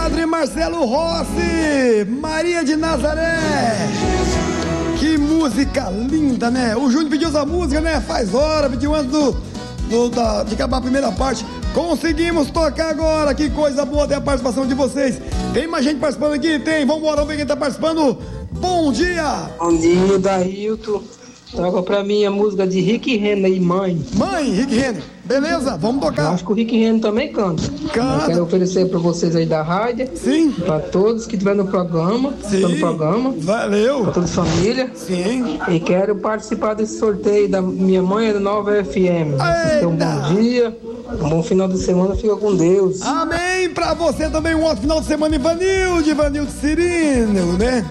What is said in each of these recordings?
Padre Marcelo Rossi, Maria de Nazaré. Que música linda, né? O Júnior pediu essa música, né? Faz hora, pediu antes de acabar a primeira parte. Conseguimos tocar agora, que coisa boa ter a participação de vocês. Tem mais gente participando aqui? Tem, vamos ver quem tá participando. Bom dia! Bom dia, Dailton. Toca pra mim a música de Rick Renner e Mãe. Mãe, Rick Renner. Beleza, vamos tocar. Eu acho que o Rick Renner também canta. Canta. Eu quero oferecer pra vocês aí da rádio. Sim. Pra todos que estiverem no programa. Sim. No programa. Valeu. Pra toda a família. Sim. E quero participar desse sorteio da minha mãe da Nova FM. Então, bom dia. Um bom final de semana, fica com Deus. Amém, pra você também um ótimo final de semana, Ivanilde Cirino, né?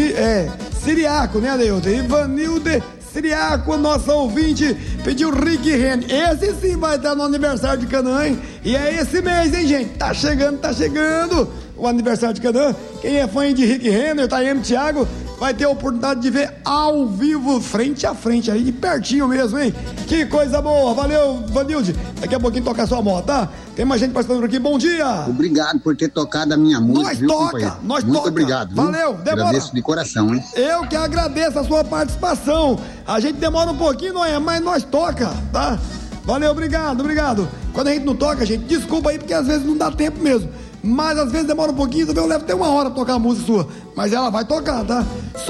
Siriaco, né, Adeilton? Ivanilde Siriaco, nossa ouvinte, pediu Rick Renner. Esse sim vai estar no aniversário de Canaã, hein? E é esse mês, hein, gente? Tá chegando o aniversário de Canaã. Quem é fã de Rick Renner, Taeme Thiago, vai ter a oportunidade de ver ao vivo, frente a frente, aí de pertinho mesmo, hein? Que coisa boa, valeu, Vanilde. Daqui a pouquinho toca a sua moto, tá? Tem mais gente participando por aqui, bom dia. Obrigado por ter tocado a minha música, viu, companheiro? Muito obrigado, viu? Valeu, demora. Agradeço de coração, hein? Eu que agradeço a sua participação. A gente demora um pouquinho, não é? Mas nós toca, tá? Valeu, obrigado. Quando a gente não toca, gente, desculpa aí, porque às vezes não dá tempo mesmo. Mas às vezes demora um pouquinho, também eu levo até 1 hora pra tocar a música sua. Mas ela vai tocar, tá?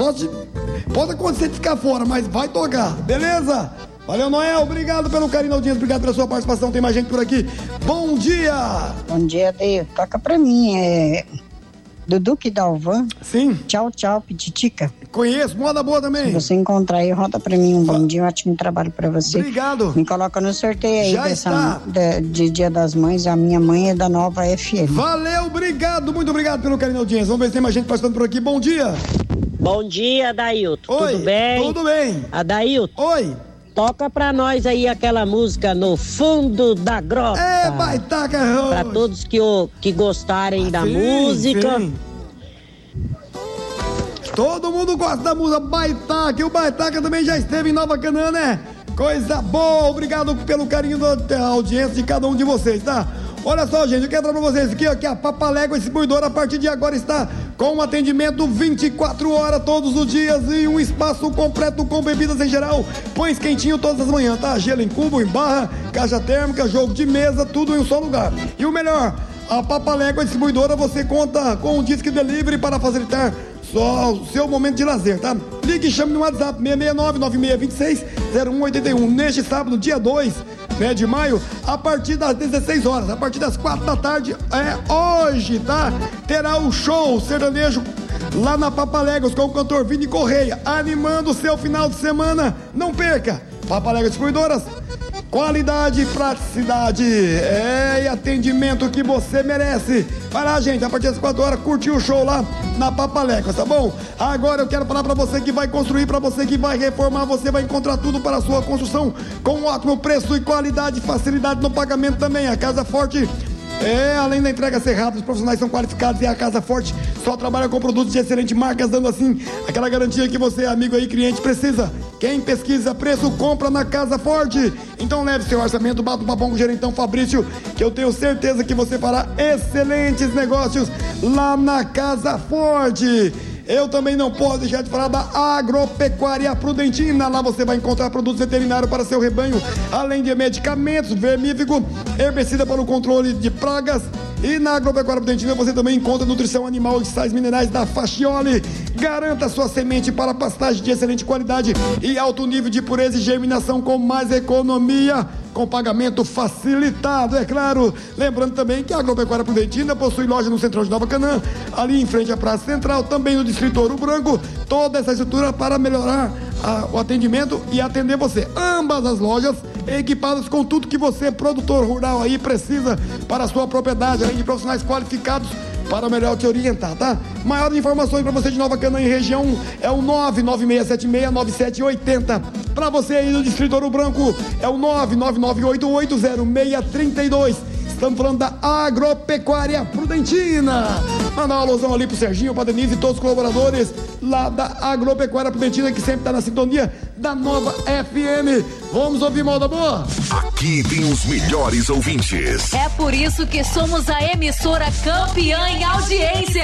Pode acontecer de ficar fora, mas vai tocar, beleza? Valeu, Noel, obrigado pelo carinho da audiência, obrigado pela sua participação, tem mais gente por aqui. Bom dia! Bom dia, Deus. Toca pra mim, do Duque Dalvan. Sim. Tchau, Pititica. Conheço, moda boa também. Se você encontrar aí, roda pra mim um bom dia, um ótimo trabalho pra você. Obrigado. Me coloca no sorteio aí de Dia das Mães, a minha mãe é da Nova FM. Valeu, muito obrigado pelo carinho da audiência. Vamos ver se tem mais gente passando por aqui. Bom dia. Bom dia, Adailton. Oi, tudo bem? Tudo bem. Adailton. Oi. Toca pra nós aí aquela música No Fundo da Grota. Baitaca. Pra todos que gostarem da música. Sim. Todo mundo gosta da música Baitaca. E o Baitaca também já esteve em Nova Canaã, né? Coisa boa. Obrigado pelo carinho da audiência de cada um de vocês, tá? Olha só, gente, eu quero falar pra vocês aqui, ó, que a Papalégua Distribuidora a partir de agora está com um atendimento 24 horas todos os dias e um espaço completo com bebidas em geral, pães quentinho todas as manhãs, tá? Gelo em cubo, em barra, caixa térmica, jogo de mesa, tudo em um só lugar. E o melhor, a Papalégua Distribuidora você conta com um Disque Delivery para facilitar só o seu momento de lazer, tá? Ligue e chame no WhatsApp 669-9626-0181. Neste sábado, dia 2, né, de maio, a partir das 16 horas, a partir das 4 da tarde, hoje, tá? Terá o show sertanejo lá na Papaléguas com o cantor Vini Correia, animando o seu final de semana. Não perca! Papaléguas Distribuidoras, qualidade, praticidade e atendimento que você merece. Vai lá, gente, a partir das 4 horas, curtir o show lá na Papaléguas, tá bom? Agora eu quero falar pra você que vai construir, pra você que vai reformar, você vai encontrar tudo para a sua construção com um ótimo preço e qualidade, facilidade no pagamento também. A Casa Forte, além da entrega ser rápida, os profissionais são qualificados e a Casa Forte só trabalha com produtos de excelentes marcas, dando assim aquela garantia que você, amigo aí, cliente, precisa. Quem pesquisa preço, compra na Casa Forte. Então leve seu orçamento, bata um papão com o gerentão Fabrício, que eu tenho certeza que você fará excelentes negócios lá na Casa Forte. Eu também não posso deixar de falar da Agropecuária Prudentina. Lá você vai encontrar produtos veterinários para seu rebanho, além de medicamentos, vermífugo, herbicida para o controle de pragas. E na Agropecuária Prudentina você também encontra nutrição animal e sais minerais da Fascioli. Garanta sua semente para pastagem de excelente qualidade e alto nível de pureza e germinação com mais economia, com pagamento facilitado, é claro. Lembrando também que a Agropecuária Prudentina possui loja no Central de Nova Canaã, ali em frente à Praça Central, também no Distrito Ouro Branco. Toda essa estrutura para melhorar o atendimento e atender você. Ambas as lojas equipadas com tudo que você, produtor rural aí, precisa para a sua propriedade, além de profissionais qualificados para melhor te orientar, tá? Maiores informações para você de Nova Canaã e região é o 996769780. Para você aí do Distrito Ouro Branco é o 999880632. Estamos falando da Agropecuária Prudentina. Mandar uma alusão ali pro Serginho, pra Denise e todos os colaboradores lá da Agropecuária Prudentina, que sempre tá na sintonia da Nova FM. Vamos ouvir Moda Boa? Aqui tem os melhores ouvintes. É por isso que somos a emissora campeã em audiência.